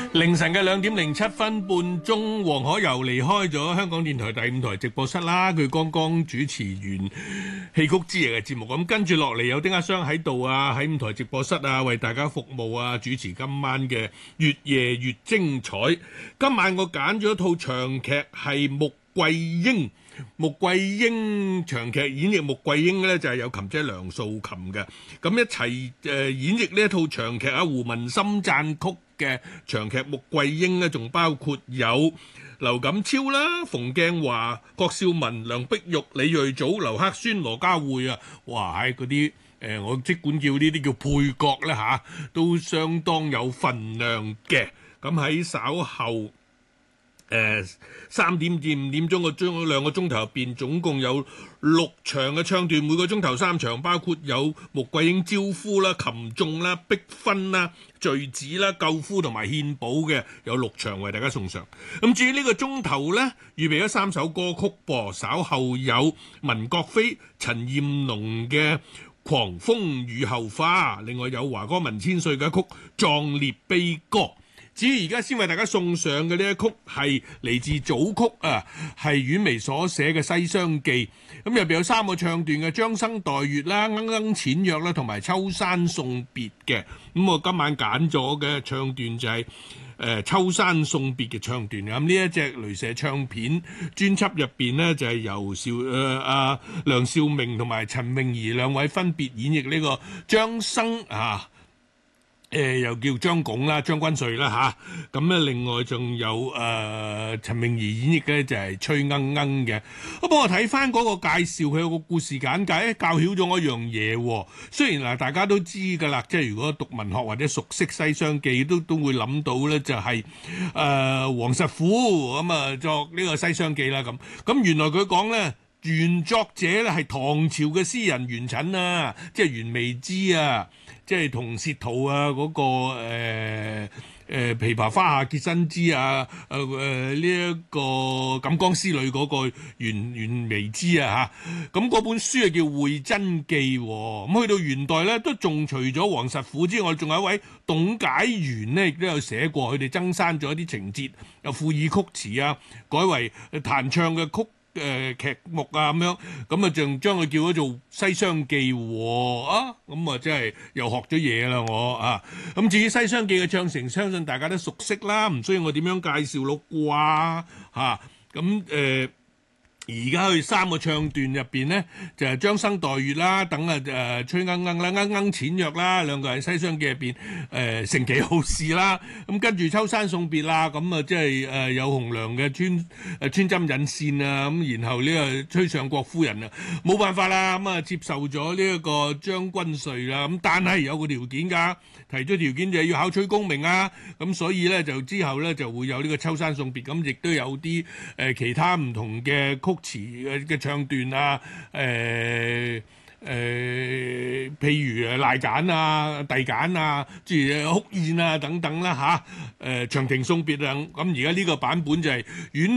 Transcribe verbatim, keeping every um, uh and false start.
凌晨嘅兩點零七分半鐘，黃可柔離開咗香港電台第五台直播室啦。佢剛剛主持完戲曲之夜嘅節目，咁跟住落嚟有丁家雙喺度啊，喺五台直播室啊，為大家服務啊，主持今晚嘅越夜越精彩。今晚我揀咗一套長劇係穆桂英。穆桂英長劇演繹穆桂英咧，就係、是、有琴姐梁素琴嘅，咁一齊誒、呃、演繹呢一套長劇啊，胡文森撰曲嘅長劇穆桂英咧，仲包括有劉錦超啦、馮鏡華、郭少文、梁碧玉、李瑞祖、劉克宣、羅家匯啊，哇！喺嗰啲誒，我即管叫呢啲叫配角咧嚇、啊，都相當有份量嘅。咁喺稍後。誒三點至五點鐘個鐘兩個鐘頭入邊，總共有六場嘅唱段，每個鐘頭三場，包括有穆桂英招夫啦、琴頌啦、碧芬啦、序子啦、救夫同埋獻寶嘅，有六場為大家送上。咁至於呢個鐘頭呢，預備咗三首歌曲噃，稍後有文國飛、陳彥龍嘅《狂風雨後花》，另外有華歌文千歲嘅曲《壯烈悲歌》。至於而家先為大家送上嘅呢一曲係嚟自組曲啊，係婉薇所寫嘅《西廂記》。咁入邊有三個唱段嘅《將生待月》啦、《鶯鶯淺約》啦，同埋《秋山送別》嘅。咁我今晚揀咗嘅唱段就係、是、誒、呃《秋山送別》嘅唱段。咁呢一隻雷蛇唱片專輯入邊呢，就係、是、由邵誒阿梁兆明同埋陳詠儀兩位分別演繹呢個將生啊。誒、呃、又叫張拱啦、張君瑞啦吓，咁、啊、咧另外仲有誒、呃、陳詠儀演繹嘅就係崔鶯鶯嘅。不過我睇翻嗰個介紹，佢有個故事簡介，教曉咗我一樣嘢、哦。雖然嗱大家都知㗎啦，即係如果讀文學或者熟悉《西廂記》都都會諗到咧，就係誒黃實甫咁啊作呢個《西廂記》啦咁。咁原來佢講咧。原作者咧係唐朝嘅詩人元稹啊，即係袁微之啊，即係同薛濤啊嗰、那個誒誒、呃呃、琵琶花下結新枝啊，誒誒呢一個錦江詩侶嗰個袁袁微之啊嚇，咁嗰本書啊叫《會真記》喎、哦，咁去到元代咧都仲除咗黃實甫之外，仲有一位董解元咧亦都有寫過，佢哋增刪咗一啲情節，又賦以曲詞啊，改為彈唱嘅曲。誒、呃、劇目啊咁樣，咁啊仲將佢叫咗做《西廂記》喎啊，咁啊真係又學咗嘢啦我啊！咁至於《西廂記》嘅唱成，相信大家都熟悉啦，唔需要我點樣介紹咯啩嚇。咁誒而家去三個唱段入邊咧，就係、是、將生待月啦，等啊誒崔鶯鶯啦、鶯鶯淺約啦，兩個喺《西廂記》入邊誒成其好事啦。咁跟住秋山送別啦，咁啊即係誒有紅娘嘅穿誒穿針引線啊，咁然後呢個崔上國夫人啊，冇辦法啦，咁啊接受咗呢一個將軍瑞啦，咁但係有個條件㗎，提出條件就係要考取功名啊，咁所以咧就之後咧就會有呢個秋山送別，咁亦都有啲誒、呃、其他唔同嘅曲詞嘅嘅唱段啊，誒、呃、誒、呃，譬如誒賴簡啊、遞簡啊，即係哭宴啊等等啦吓，誒、呃、長亭送別啊，咁而家呢個版本就係婉